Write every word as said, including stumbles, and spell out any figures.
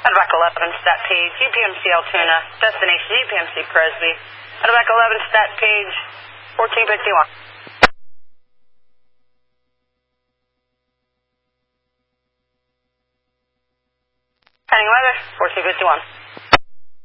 Medevac eleven, stat page, U P M C Altoona, destination U P M C Presby. Medevac eleven, stat page, fourteen fifty-one. Pending weather, fourteen fifty-one.